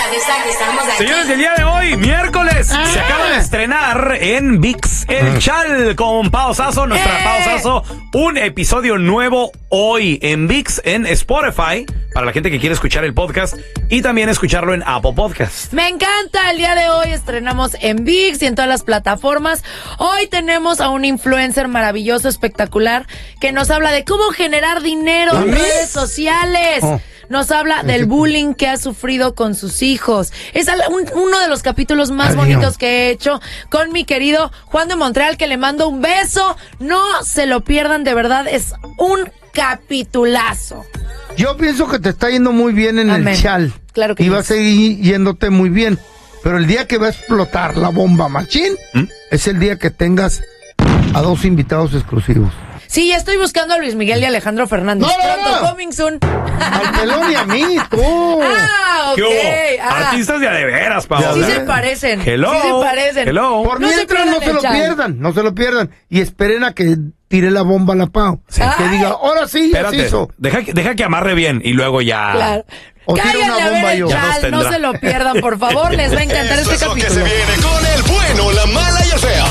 estamos aquí. Señores, el día de hoy, miércoles, se acaba de estrenar en ViX El Chal con Pao Sasso, nuestra Pao Sasso. Un episodio nuevo hoy en ViX, en Spotify, para la gente que quiere escuchar el podcast y también escucharlo en Apple Podcast. Me encanta, el día de hoy estrenamos en ViX y en todas las plataformas. Hoy tenemos a un influencer maravilloso, espectacular, que nos habla de cómo generar dinero en redes sociales. Nos habla del bullying que ha sufrido con sus hijos. Es uno de los capítulos más bonitos que he hecho con mi querido Juan de Montreal, que le mando un beso. No se lo pierdan, de verdad, es un capitulazo. Yo pienso que te está yendo muy bien en el Chal. Claro que y va a seguir yéndote muy bien. Pero el día que va a explotar la bomba machín, es el día que tengas a 2 invitados exclusivos. Sí, ya estoy buscando a Luis Miguel y Alejandro Fernández. No. Coming soon. Al pelón y a mí, tú. Ah, ok. ¿Qué hubo? Artistas de a de veras, Pao. Sí se parecen. Hello. Sí se parecen. Hello. Por mientras no se lo pierdan. Y esperen a que tire la bomba a la Pau. Sí. Que diga, ahora sí, ya se Espérate, hizo. deja que amarre bien y luego ya. Claro. O tira Cáiganle una a ver bomba el yo. Chal, no se lo pierdan, por favor, les va a encantar Eso este es lo que capítulo. se viene con el bueno, la mala y el feo.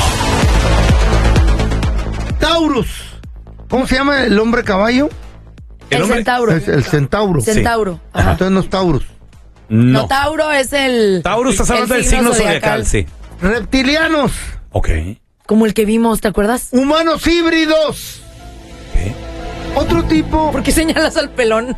Taurus. ¿Cómo se llama el hombre caballo? El centauro. Es el centauro. Centauro. Sí. Entonces no es Taurus. No, Tauro es el... Tauro, estás hablando del signo zodiacal, sí. Reptilianos. Ok. Como el que vimos, ¿te acuerdas? Humanos híbridos. ¿Qué? Otro tipo. ¿Por qué señalas al pelón?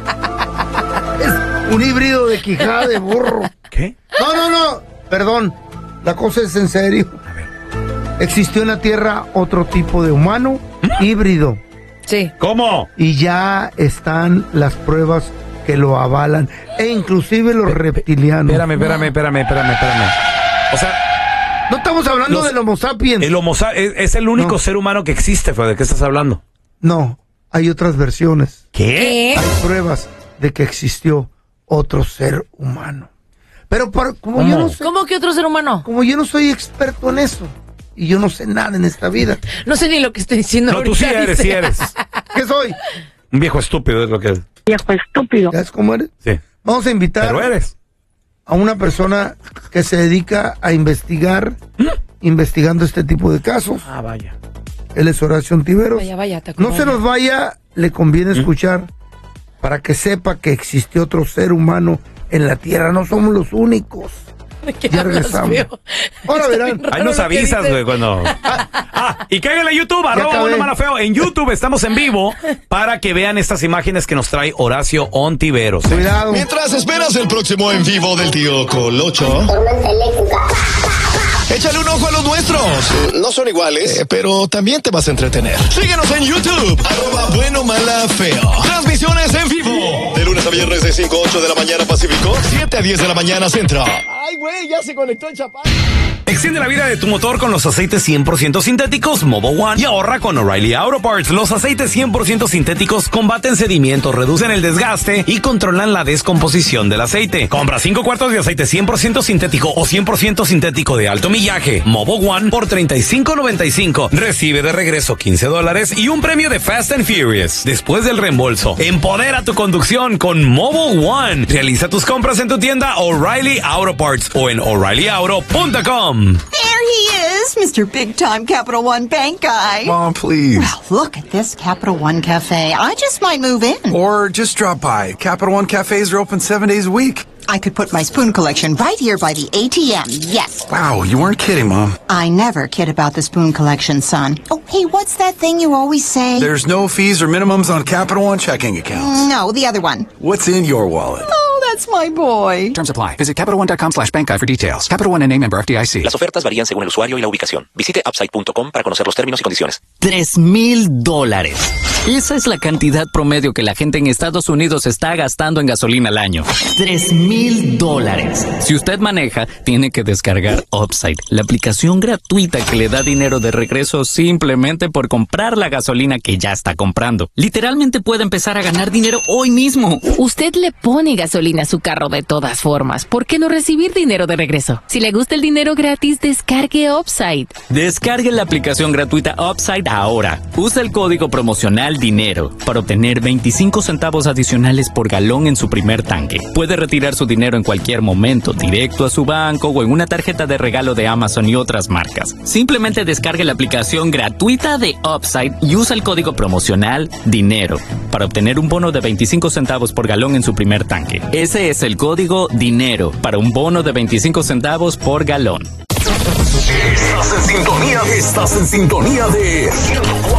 Es un híbrido de quijada de burro. ¿Qué? No. Perdón. La cosa es en serio. A ver. Existió en la Tierra otro tipo de humano híbrido. Sí. ¿Cómo? Y ya están las pruebas que lo avalan. E inclusive los reptilianos. Espérame. O sea, no estamos hablando del Homo sapiens. el Homo sapiens es el único ser humano que existe, Fede. ¿De qué estás hablando? No, hay otras versiones. ¿Qué? Hay pruebas de que existió otro ser humano. Pero como yo no sé, ¿Cómo que otro ser humano? como yo no soy experto en eso y yo no sé nada en esta vida. No sé ni lo que estoy diciendo. No, tú sí ahorita, eres, dice. sí eres. ¿Qué soy? Un viejo estúpido es lo que es. Viejo estúpido. ¿Sabes cómo eres? Sí. Vamos a invitar Pero eres. a una persona que se dedica a investigando este tipo de casos. Ah, vaya. Él es Horacio Ontiveros. Vaya, te No acompaño. se nos vaya, le conviene escuchar para que sepa que existe otro ser humano en la Tierra. No somos los únicos. ¿De qué Ya hablas, regresamos. feo? Ahora Está verán. bien raro Ahí nos lo que avisas, dices. güey, cuando... y cáiganle a YouTube, acabé. @BuenoMaloFeo. En YouTube estamos en vivo para que vean estas imágenes que nos trae Horacio Ontiveros. Cuidado. Mientras esperas el próximo en vivo del tío Colocho, échale un ojo a los nuestros. No son iguales, pero también te vas a entretener. Síguenos en YouTube, @BuenoMalaFeo. Transmisiones en vivo. De lunes a viernes de 5 a 8 de la mañana Pacífico, 7 a 10 de la mañana Centro. Ay, güey, ya se conectó el chaparro. Extiende la vida de tu motor con los aceites 100% sintéticos Mobil One y ahorra con O'Reilly Auto Parts. Los aceites 100% sintéticos combaten sedimentos, reducen el desgaste y controlan la descomposición del aceite. Compra 5 cuartos de aceite 100% sintético o 100% sintético de alto millaje Mobil One por $35.95. Recibe de regreso $15 y un premio de Fast and Furious. Después del reembolso, empodera tu conducción con Mobil One. Realiza tus compras en tu tienda O'Reilly Auto Parts o en O'ReillyAuto.com. There he is, Mr. Big Time Capital One Bank guy. Mom, please. Well, look at this Capital One Cafe. I just might move in. Or just drop by. Capital One cafes are open 7 days a week. I could put my spoon collection right here by the ATM, yes. Wow, you weren't kidding, Mom. I never kid about the spoon collection, son. Oh, hey, what's that thing you always say? There's no fees or minimums on Capital One checking accounts. No, the other one. What's in your wallet? Oh, that's my boy. Terms apply. Visit CapitalOne.com/bankguide for details. Capital One N.A. member FDIC. Las ofertas varían según el usuario y la ubicación. Visite Upside.com para conocer los términos y condiciones. $3,000. Esa es la cantidad promedio que la gente en Estados Unidos está gastando en gasolina al año. $3,000. Si usted maneja, tiene que descargar Upside, la aplicación gratuita que le da dinero de regreso simplemente por comprar la gasolina que ya está comprando. Literalmente puede empezar a ganar dinero hoy mismo. Usted le pone gasolina gasolina a su carro de todas formas, ¿por qué no recibir dinero de regreso? Si le gusta el dinero gratis, descargue Upside. Descargue la aplicación gratuita Upside ahora. Usa el código promocional DINERO para obtener 25 centavos adicionales por galón en su primer tanque. Puede retirar su dinero en cualquier momento, directo a su banco o en una tarjeta de regalo de Amazon y otras marcas. Simplemente descargue la aplicación gratuita de Upside y usa el código promocional DINERO para obtener un bono de 25 centavos por galón en su primer tanque. Ese es el código DINERO para un bono de 25 centavos por galón. Estás en sintonía de